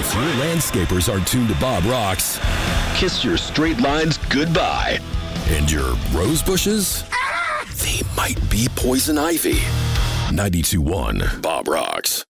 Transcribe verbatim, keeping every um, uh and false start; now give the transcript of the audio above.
If your landscapers are tuned to Bob Rocks, kiss your straight lines goodbye. And your rose bushes, they might be poison ivy. ninety-two point one Bob Rocks.